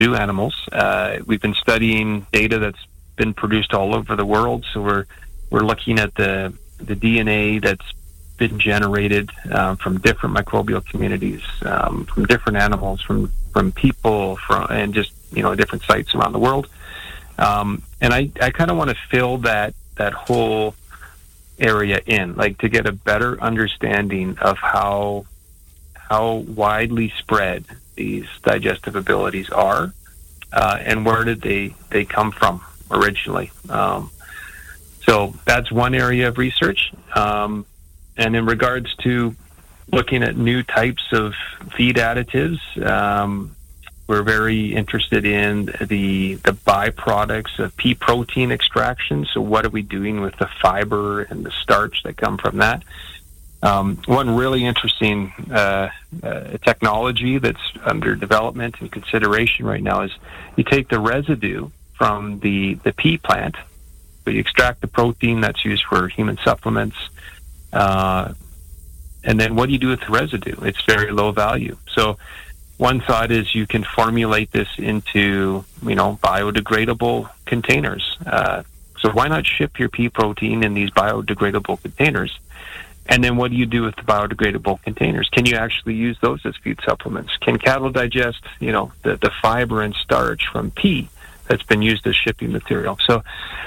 zoo animals. We've been studying data that's been produced all over the world, so we're looking at the DNA that's been generated from different microbial communities, from different animals, from people, and just different sites around the world. And I kind of want to fill that whole area in, like, to get a better understanding of how widely spread these digestive abilities are, and where did they come from originally. So that's one area of research. And in regards to looking at new types of feed additives, we're very interested in the byproducts of pea protein extraction. So what are we doing with the fiber and the starch that come from that? One really interesting technology that's under development and consideration right now is you take the residue from the pea plant, so you extract the protein that's used for human supplements, and then what do you do with the residue? It's very low value. So one thought is you can formulate this into biodegradable containers. So why not ship your pea protein in these biodegradable containers? And then what do you do with the biodegradable containers? Can you actually use those as feed supplements? Can cattle digest, the fiber and starch from pea that's been used as shipping material? So,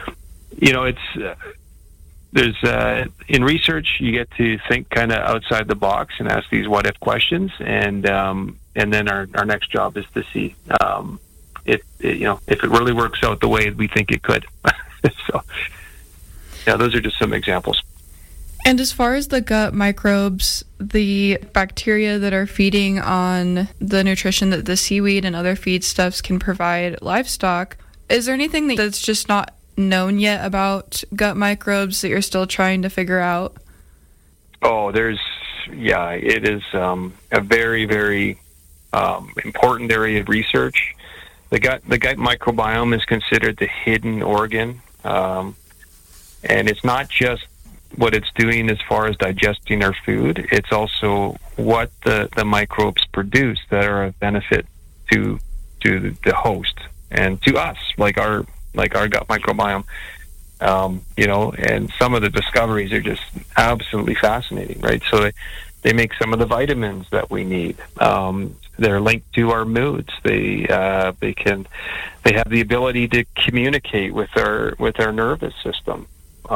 there's in research you get to think kind of outside the box and ask these what if questions, and then our next job is to see if it really works out the way we think it could. So, those are just some examples. And as far as the gut microbes, the bacteria that are feeding on the nutrition that the seaweed and other feedstuffs can provide livestock, is there anything that's just not known yet about gut microbes that you're still trying to figure out? Oh, it is a very, very important area of research. The gut microbiome is considered the hidden organ, and it's not just what it's doing as far as digesting our food. It's also what the microbes produce that are of benefit to the host and to us, like our gut microbiome. And some of the discoveries are just absolutely fascinating, right? So they make some of the vitamins that we need. They're linked to our moods. They have the ability to communicate with our nervous system.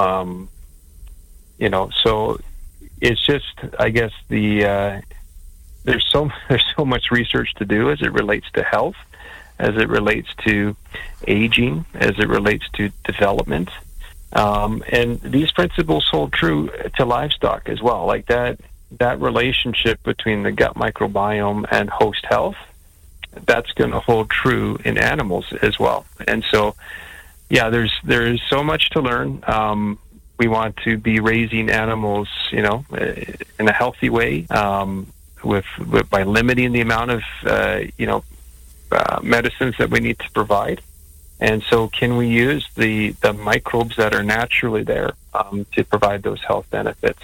So it's just, I guess, there's so much research to do as it relates to health, as it relates to aging, as it relates to development. And these principles hold true to livestock as well. Like that relationship between the gut microbiome and host health, that's going to hold true in animals as well. And so, there is so much to learn. We want to be raising animals, in a healthy way, by limiting the amount of, medicines that we need to provide. And so can we use the microbes that are naturally there to provide those health benefits?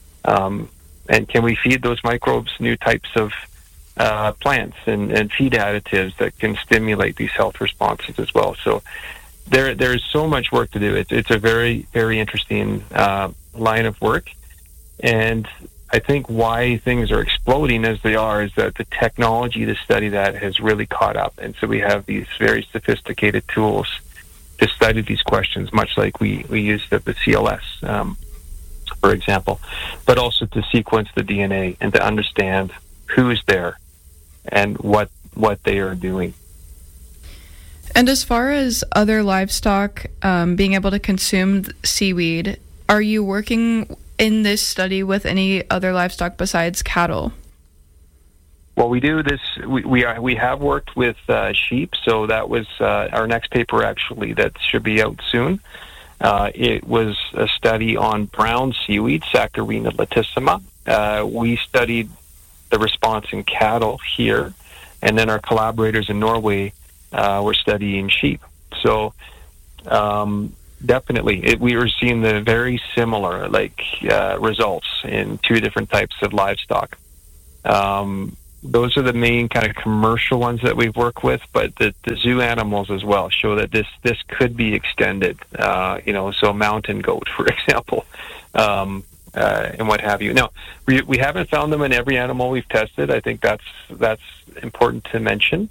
And can we feed those microbes new types of plants and feed additives that can stimulate these health responses as well? So there's so much work to do. It's a very, very interesting line of work. And I think why things are exploding as they are is that the technology to study that has really caught up. And so we have these very sophisticated tools to study these questions, much like we used at the CLS, for example, but also to sequence the DNA and to understand who's there and what they are doing. And as far as other livestock being able to consume seaweed, are you working in this study with any other livestock besides cattle? Well, we do this. We have worked with sheep, so that was our next paper actually that should be out soon. It was a study on brown seaweed, Saccharina latissima. We studied the response in cattle here, and then our collaborators in Norway were studying sheep. So definitely, we were seeing the very similar results in two different types of livestock. those are the main kind of commercial ones that we've worked with, but the zoo animals as well show that this could be extended. So mountain goat, for example, and what have you. Now, we haven't found them in every animal we've tested. I think that's important to mention.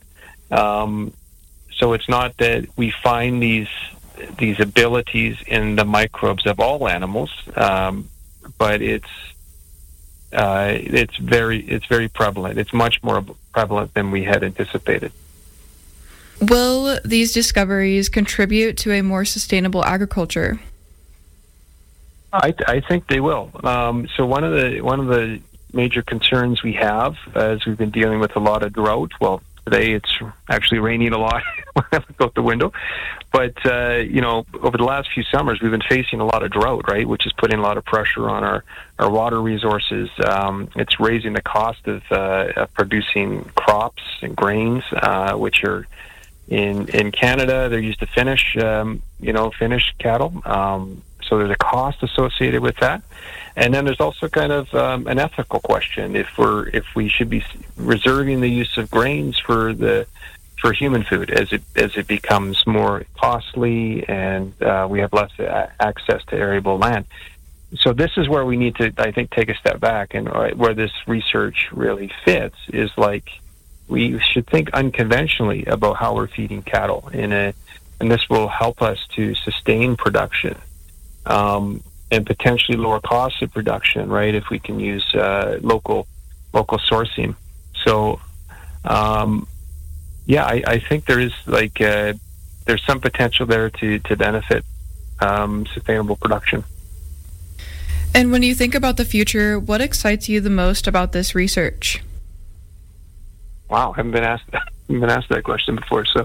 So it's not that we find these abilities in the microbes of all animals, but it's very prevalent. It's much more prevalent than we had anticipated. Will these discoveries contribute to a more sustainable agriculture? I think they will. So one of the major concerns we have, as we've been dealing with a lot of drought. Well, today it's actually raining a lot when I look out the window. But over the last few summers, we've been facing a lot of drought, right? Which is putting a lot of pressure on our water resources. It's raising the cost of producing crops and grains, which are in Canada. They're used to finish cattle. So there's a cost associated with that, and then there's also kind of an ethical question if we should be reserving the use of grains for human food as it becomes more costly and we have less access to arable land. So this is where we need to, I think, take a step back, and where this research really fits is like we should think unconventionally about how we're feeding cattle and this will help us to sustain production. And potentially lower costs of production, right? If we can use local sourcing. So, I think there is there's some potential there to benefit sustainable production. And when you think about the future, what excites you the most about this research? Wow, I haven't been asked that question before. So,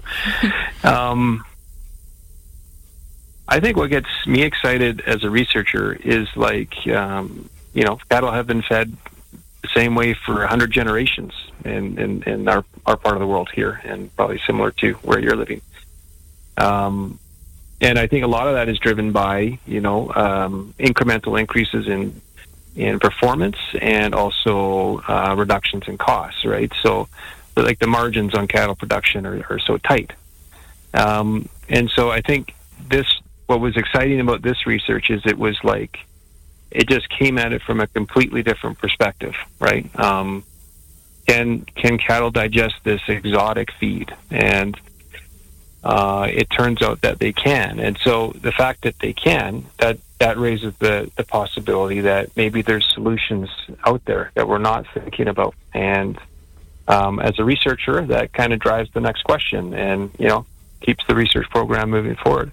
I think what gets me excited as a researcher is cattle have been fed the same way for 100 generations in our part of the world here, and probably similar to where you're living. And I think a lot of that is driven by incremental increases in performance and also reductions in costs, right? So, like the margins on cattle production are so tight, and so I think what was exciting about this research is it just came at it from a completely different perspective, right? Can cattle digest this exotic feed? And it turns out that they can. And so the fact that they can, that raises the possibility that maybe there's solutions out there that we're not thinking about. And as a researcher, that kind of drives the next question and, keeps the research program moving forward.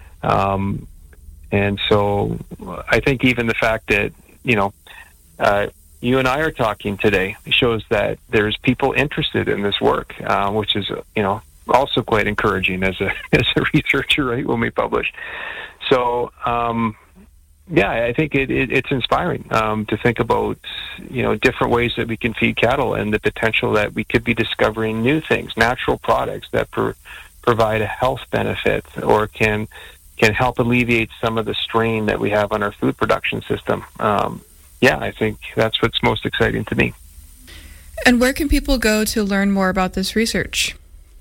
And so I think even the fact that, you and I are talking today shows that there's people interested in this work, which is, also quite encouraging as a researcher, right, when we publish. So, I think it's inspiring to think about, different ways that we can feed cattle and the potential that we could be discovering new things, natural products that provide a health benefit or can help alleviate some of the strain that we have on our food production system. I think that's what's most exciting to me. And where can people go to learn more about this research?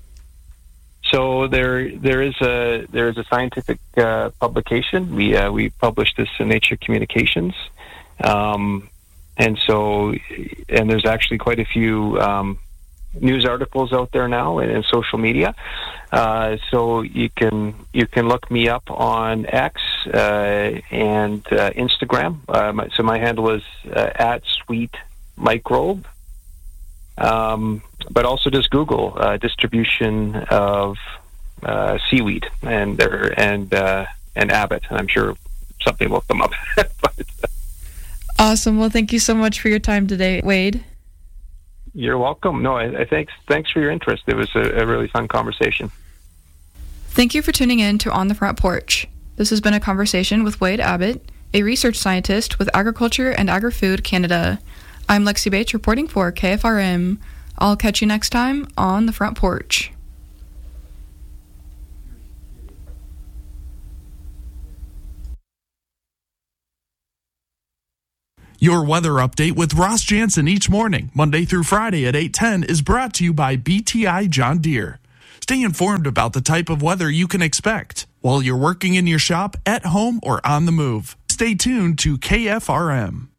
So there is a scientific publication. We published this in Nature Communications, and there's actually quite a few news articles out there now and social media. So you can look me up on X and Instagram. So my handle is @sweetmicrobe. But also just Google distribution of seaweed and Abbott, and I'm sure something will come up. Awesome. Well, thank you so much for your time today, Wade. You're welcome. No, I thanks for your interest. It was a really fun conversation. Thank you for tuning in to On the Front Porch. This has been a conversation with Wade Abbott, a research scientist with Agriculture and Agri-Food Canada. I'm Lexi Bates reporting for KFRM. I'll catch you next time on the Front Porch. Your weather update with Ross Jansen each morning, Monday through Friday at 8:10, is brought to you by BTI John Deere. Stay informed about the type of weather you can expect while you're working in your shop, at home, or on the move. Stay tuned to KFRM.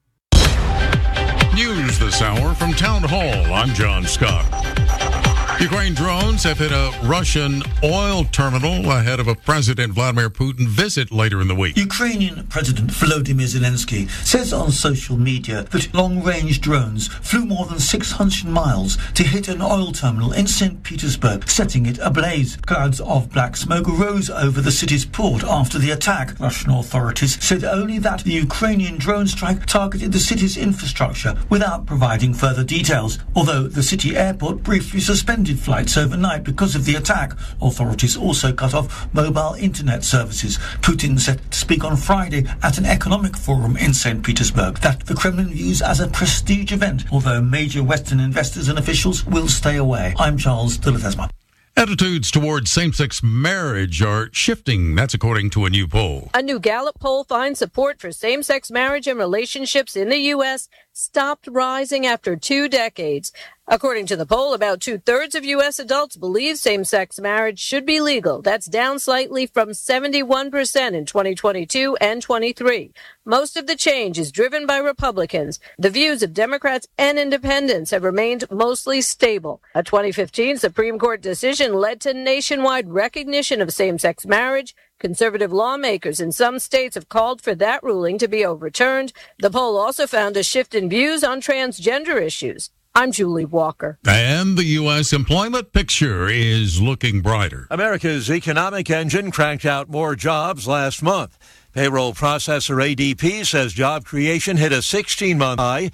News this hour from Town Hall. I'm John Scott. Ukraine drones have hit a Russian oil terminal ahead of a President Vladimir Putin visit later in the week. Ukrainian President Volodymyr Zelensky says on social media that long-range drones flew more than 600 miles to hit an oil terminal in St. Petersburg, setting it ablaze. Clouds of black smoke rose over the city's port after the attack. Russian authorities said only that the Ukrainian drone strike targeted the city's infrastructure without providing further details, although the city airport briefly suspended flights overnight because of the attack. Authorities also cut off mobile internet services. Putin said to speak on Friday at an economic forum in St. Petersburg that the Kremlin views as a prestige event, although major Western investors and officials will stay away. I'm Charles de Ledesma. Attitudes towards same-sex marriage are shifting. That's according to a new poll. A new Gallup poll finds support for same-sex marriage and relationships in the U.S. stopped rising after 2 decades. According to the poll, about 2/3 of U.S. adults believe same-sex marriage should be legal. That's down slightly from 71% in 2022 and 23. Most of the change is driven by Republicans. The views of Democrats and independents have remained mostly stable. A 2015 Supreme Court decision led to nationwide recognition of same-sex marriage. Conservative lawmakers in some states have called for that ruling to be overturned. The poll also found a shift in views on transgender issues. I'm Julie Walker. And the U.S. employment picture is looking brighter. America's economic engine cranked out more jobs last month. Payroll processor ADP says job creation hit a 16-month high,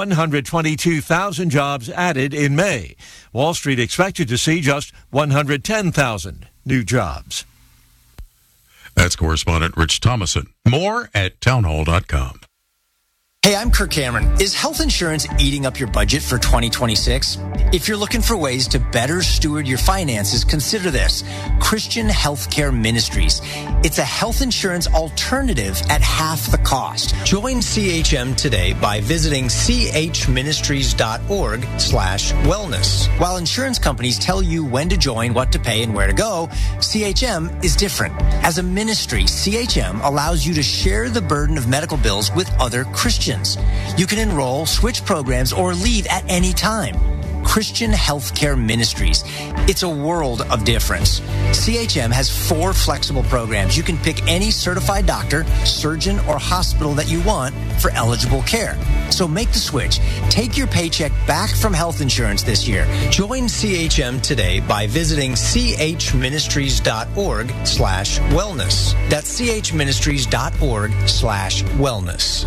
122,000 jobs added in May. Wall Street expected to see just 110,000 new jobs. That's correspondent Rich Thomason. More at townhall.com. Hey, I'm Kirk Cameron. Is health insurance eating up your budget for 2026? If you're looking for ways to better steward your finances, consider this. Christian Healthcare Ministries. It's a health insurance alternative at half the cost. Join CHM today by visiting chministries.org/wellness. While insurance companies tell you when to join, what to pay, and where to go, CHM is different. As a ministry, CHM allows you to share the burden of medical bills with other Christians. You can enroll, switch programs, or leave at any time. Christian Healthcare Ministries. It's a world of difference. CHM has 4 flexible programs. You can pick any certified doctor, surgeon, or hospital that you want for eligible care. So make the switch. Take your paycheck back from health insurance this year. Join CHM today by visiting chministries.org/wellness. That's chministries.org/wellness.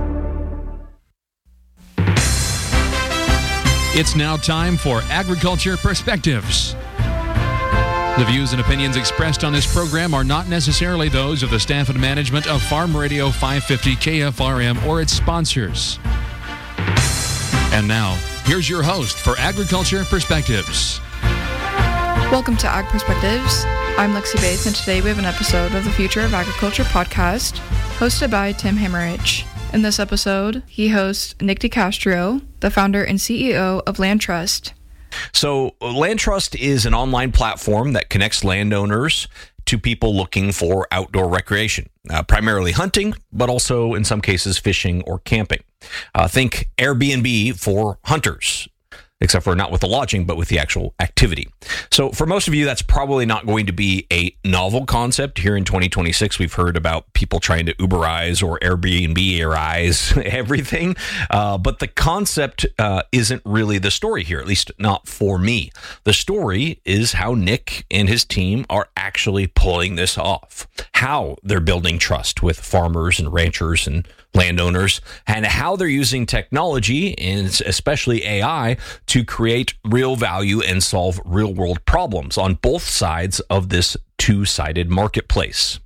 It's now time for Agriculture Perspectives. The views and opinions expressed on this program are not necessarily those of the staff and management of Farm Radio 550 KFRM or its sponsors. And now, here's your host for Agriculture Perspectives. Welcome to Ag Perspectives. I'm Lexi Bates, and today we have an episode of the Future of Agriculture podcast hosted by Tim Hammerich. In this episode, he hosts Nick DeCastro, the founder and CEO of Land Trust. So Land Trust is an online platform that connects landowners to people looking for outdoor recreation, primarily hunting, but also in some cases fishing or camping. Think Airbnb for hunters, except for not with the lodging, but with the actual activity. So for most of you, that's probably not going to be a novel concept. Here in 2026, we've heard about people trying to Uberize or Airbnb-erize everything. But the concept isn't really the story here, at least not for me. The story is how Nick and his team are actually pulling this off, how they're building trust with farmers and ranchers and landowners, and how they're using technology, and especially AI, to create real value and solve real-world problems on both sides of this two-sided marketplace.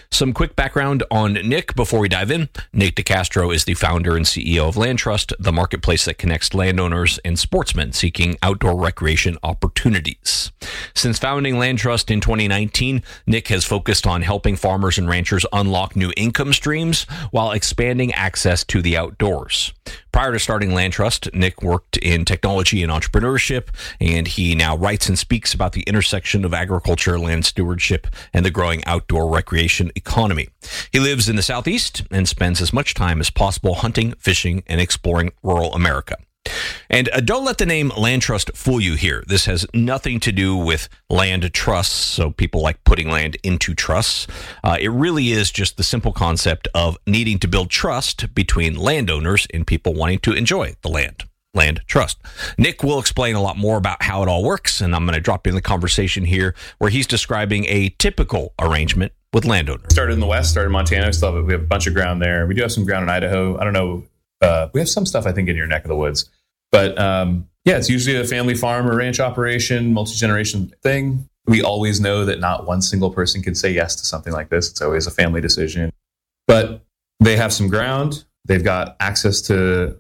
Some quick background on Nick before we dive in. Nick DeCastro is the founder and CEO of Land Trust, the marketplace that connects landowners and sportsmen seeking outdoor recreation opportunities. Since founding Land Trust in 2019, Nick has focused on helping farmers and ranchers unlock new income streams while expanding access to the outdoors. Prior to starting Land Trust, Nick worked in technology and entrepreneurship, and he now writes and speaks about the intersection of agriculture, land stewardship, and the growing outdoor recreation economy. He lives in the Southeast and spends as much time as possible hunting, fishing, and exploring rural America. And don't let the name Land Trust fool you here. This has nothing to do with land trusts, so people like putting land into trusts. It really is just the simple concept of needing to build trust between landowners and people wanting to enjoy the land. Land Trust. Nick will explain a lot more about how it all works, and I'm going to drop in the conversation here where he's describing a typical arrangement with landowners. Started in the West, started in Montana. We have a bunch of ground there. We do have some ground in Idaho. I don't know. We have some stuff, I think, in your neck of the woods. But it's usually a family farm or ranch operation, multi-generation thing. We always know that not one single person can say yes to something like this. It's always a family decision. But they have some ground. They've got access to,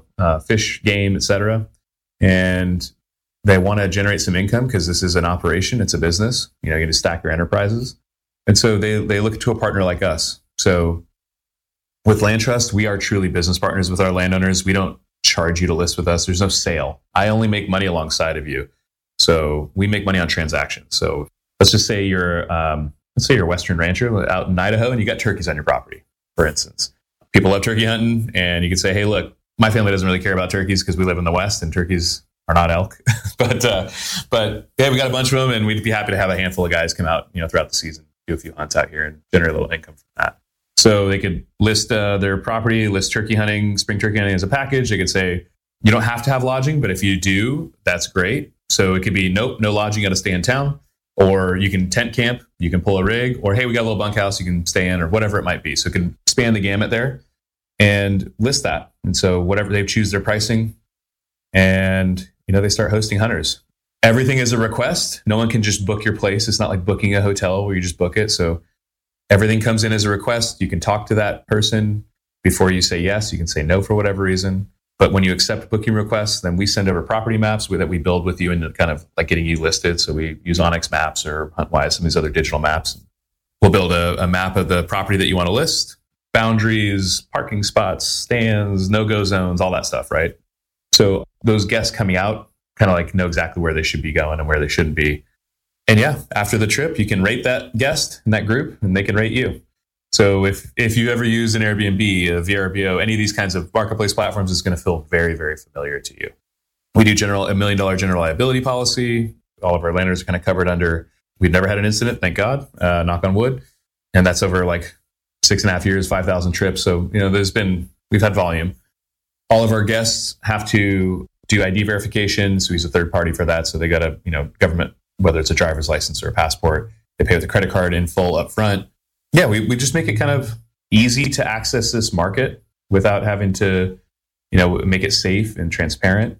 fish, game, etc. And they want to generate some income because this is an operation. It's a business. You need to stack your enterprises. And so they look to a partner like us. So with Land Trust, we are truly business partners with our landowners. We don't charge you to list with us. There's no sale. I only make money alongside of you. So we make money on transactions. So let's just say you're a Western rancher out in Idaho and you got turkeys on your property, for instance. People love turkey hunting, and you can say, hey, look, my family doesn't really care about turkeys because we live in the West and turkeys are not elk. but yeah, we got a bunch of them, and we'd be happy to have a handful of guys come out, throughout the season, do a few hunts out here and generate a little income from that. So they could list their property, list turkey hunting, spring turkey hunting as a package. They could say, you don't have to have lodging, but if you do, that's great. So it could be, nope, no lodging, got to stay in town. Or you can tent camp, you can pull a rig, or hey, we got a little bunkhouse you can stay in, or whatever it might be. So it can span the gamut there and list that. And so whatever they choose their pricing, and they start hosting hunters. Everything is a request. No one can just book your place. It's not like booking a hotel where you just book it. So everything comes in as a request. You can talk to that person before you say yes. You can say no for whatever reason. But when you accept booking requests, then we send over property maps that we build with you into kind of like getting you listed. So we use Onyx Maps or HuntWise, some of these other digital maps. We'll build a map of the property that you want to list, boundaries, parking spots, stands, no-go zones, all that stuff, right? So those guests coming out kind of like know exactly where they should be going and where they shouldn't be. And yeah, after the trip, you can rate that guest in that group and they can rate you. So if you ever use an Airbnb, a VRBO, any of these kinds of marketplace platforms, it's going to feel very, very familiar to you. We do a $1 million general liability policy. All of our landowners are kind of covered under. We've never had an incident, thank God, knock on wood. And that's over like 6.5 years, 5,000 trips. So, we've had volume. All of our guests have to do ID verification. So we use a third party for that. So they got a, government, whether it's a driver's license or a passport, they pay with a credit card in full up front. Yeah, we just make it kind of easy to access this market without having to, make it safe and transparent.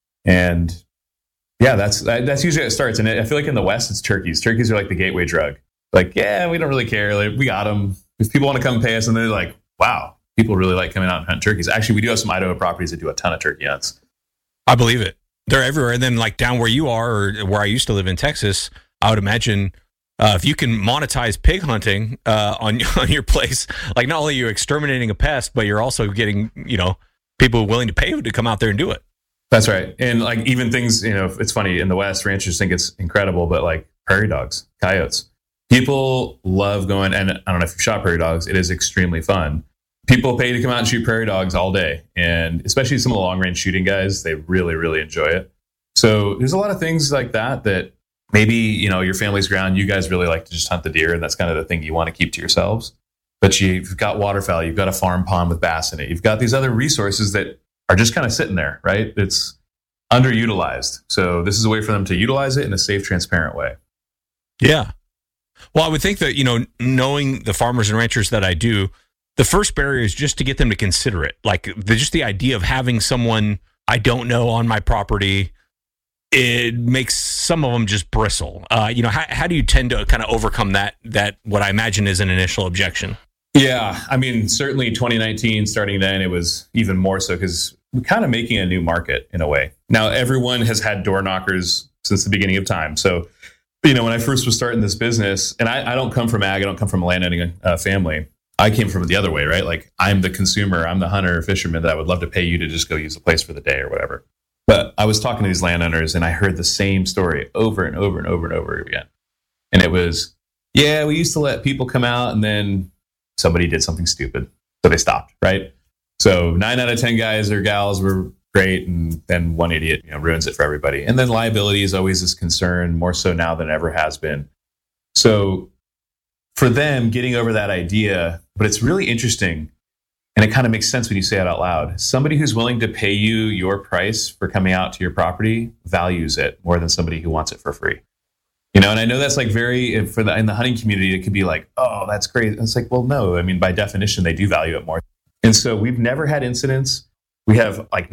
And yeah, that's usually how it starts. And I feel like in the West, it's turkeys. Turkeys are like the gateway drug. Like, yeah, we don't really care. Like, we got them. If people want to come pay us, and they're like, wow, people really like coming out and hunt turkeys. Actually, we do have some Idaho properties that do a ton of turkey hunts. I believe it. They're everywhere. And then like down where you are or where I used to live in Texas, I would imagine if you can monetize pig hunting on your place, like not only are you exterminating a pest, but you're also getting, people willing to pay to come out there and do it. That's right. And like even things, it's funny in the West, ranchers think it's incredible, but like prairie dogs, coyotes, people love going. And I don't know if you've shot prairie dogs. It is extremely fun. People pay to come out and shoot prairie dogs all day. And especially some of the long range shooting guys, they really, really enjoy it. So there's a lot of things like that maybe, your family's ground, you guys really like to just hunt the deer, and that's kind of the thing you want to keep to yourselves. But you've got waterfowl, you've got a farm pond with bass in it. You've got these other resources that are just kind of sitting there, right? It's underutilized. So this is a way for them to utilize it in a safe, transparent way. Yeah. Well, I would think that, knowing the farmers and ranchers that I do, the first barrier is just to get them to consider it. Like just the idea of having someone I don't know on my property it makes some of them just bristle. How do you tend to kind of overcome that what I imagine is an initial objection? Yeah, I mean, certainly 2019, starting then, it was even more so because we're kind of making a new market in a way. Now, everyone has had door knockers since the beginning of time. So, when I first was starting this business, and I don't come from ag, I don't come from a landowning family. I came from the other way, right? Like, I'm the consumer, I'm the hunter, fisherman that I would love to pay you to just go use the place for the day or whatever. But I was talking to these landowners and I heard the same story over and over and over and over again. And it was, yeah, we used to let people come out and then somebody did something stupid. So they stopped, right? So 9 out of 10 guys or gals were great. And then one idiot, ruins it for everybody. And then liability is always this concern, more so now than it ever has been. So for them, getting over that idea, but it's really interesting. And it kind of makes sense when you say it out loud. Somebody who's willing to pay you your price for coming out to your property values it more than somebody who wants it for free. And I know that's like in the hunting community, it could be like, oh, that's crazy. It's like, well, no, I mean, by definition, they do value it more. And so we've never had incidents. We have like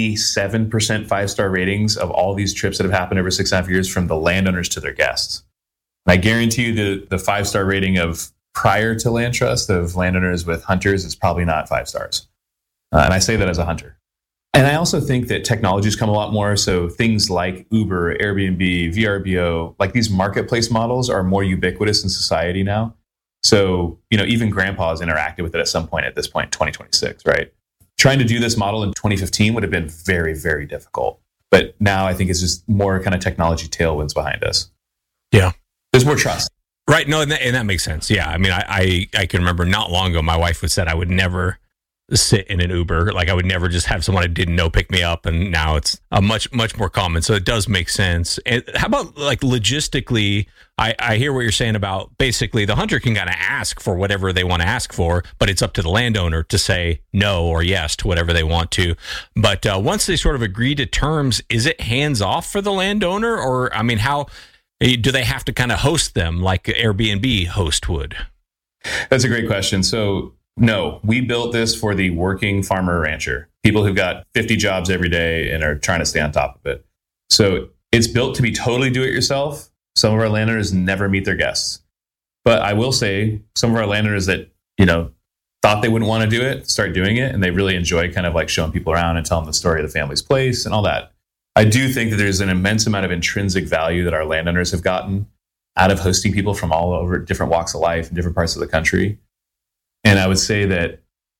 97% 5-star ratings of all these trips that have happened over 6.5 years from the landowners to their guests. And I guarantee you the 5-star rating of prior to Land Trust of landowners with hunters is probably not 5 stars. And I say that as a hunter. And I also think that technology's come a lot more. So things like Uber, Airbnb, VRBO, like these marketplace models are more ubiquitous in society now. So, even grandpa's interacted with it at some point at this point, 2026, right? Trying to do this model in 2015 would have been very, very difficult. But now I think it's just more kind of technology tailwinds behind us. Yeah. There's more trust. Right. No, and that makes sense. Yeah. I mean, I can remember not long ago, my wife said I would never sit in an Uber. Like I would never just have someone I didn't know pick me up. And now it's a much more common. So it does make sense. And how about like logistically, I hear what you're saying about basically the hunter can kind of ask for whatever they want to ask for, but it's up to the landowner to say no or yes to whatever they want to. But once they sort of agree to terms, is it hands off for the landowner? Or, I mean, how do they have to kind of host them like Airbnb host would? That's a great question. So no, we built this for the working farmer rancher, people who've got 50 jobs every day and are trying to stay on top of it. So it's built to be totally do it yourself. Some of our landowners never meet their guests. But I will say some of our landowners that, thought they wouldn't want to do it, start doing it. And they really enjoy kind of like showing people around and telling the story of the family's place and all that. I do think that there's an immense amount of intrinsic value that our landowners have gotten out of hosting people from all over different walks of life in different parts of the country. And I would say that,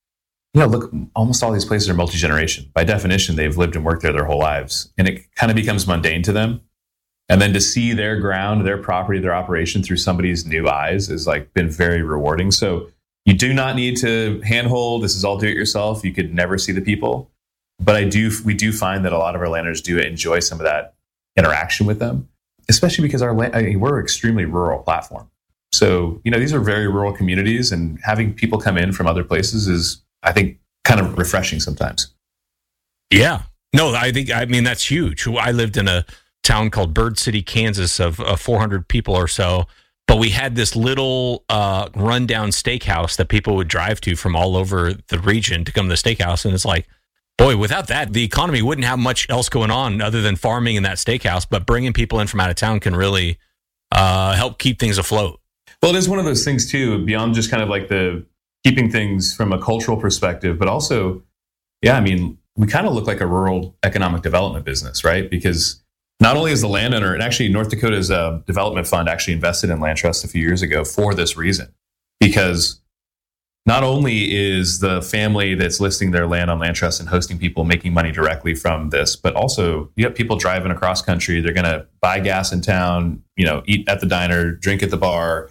look, almost all these places are multi-generation. By definition, they've lived and worked there their whole lives. And it kind of becomes mundane to them. And then to see their ground, their property, their operation through somebody's new eyes is like been very rewarding. So you do not need to handhold. This is all do it yourself. You could never see the people. But we do find that a lot of our landowners do enjoy some of that interaction with them, especially because we're an extremely rural platform. So, these are very rural communities, and having people come in from other places is, I think, kind of refreshing sometimes. Yeah. No, I mean, that's huge. I lived in a town called Bird City, Kansas of 400 people or so, but we had this little rundown steakhouse that people would drive to from all over the region to come to the steakhouse. And it's like, boy, without that, the economy wouldn't have much else going on other than farming in that steakhouse. But bringing people in from out of town can really help keep things afloat. Well, it is one of those things, too, beyond just kind of like the keeping things from a cultural perspective, but also, yeah, I mean, we kind of look like a rural economic development business, right? Because not only is the landowner, and actually North Dakota's development fund actually invested in Land Trust a few years ago for this reason, because not only is the family that's listing their land on Land Trust and hosting people making money directly from this, but also you have people driving across country. They're going to buy gas in town, eat at the diner, drink at the bar.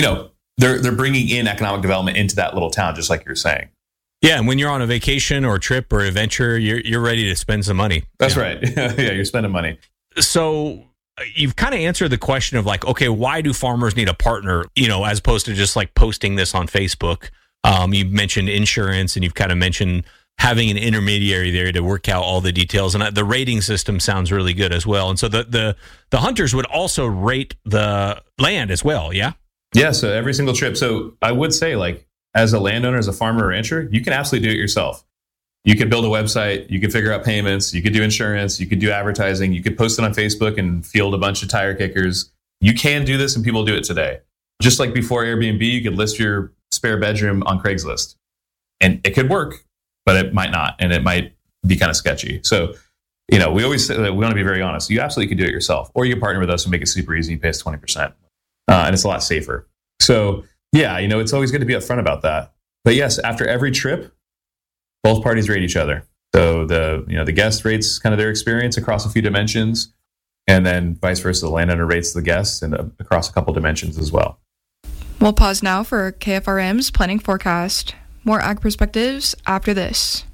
They're bringing in economic development into that little town, just like you're saying. Yeah, and when you're on a vacation or a trip or adventure, you're ready to spend some money. That's right. Yeah, you're spending money. So you've kind of answered the question of like, okay, why do farmers need a partner, as opposed to just like posting this on Facebook? You mentioned insurance, and you've kind of mentioned having an intermediary there to work out all the details. And the rating system sounds really good as well. And so the hunters would also rate the land as well, yeah? Yeah, so every single trip. So I would say, like, as a landowner, as a farmer or rancher, you can absolutely do it yourself. You could build a website, you could figure out payments, you could do insurance, you could do advertising, you could post it on Facebook and field a bunch of tire kickers. You can do this, and people do it today. Just like before Airbnb, you could list your spare bedroom on Craigslist. And it could work, but it might not, and it might be kind of sketchy. So, we always say that we want to be very honest. You absolutely can do it yourself, or you can partner with us and make it super easy. You pay us 20%, and it's a lot safer. So, yeah, it's always good to be upfront about that. But yes, after every trip, both parties rate each other. So the guest rates kind of their experience across a few dimensions, and then vice versa, the landowner rates the guests and across a couple dimensions as well. We'll pause now for KFRM's planning forecast. More ag perspectives after this.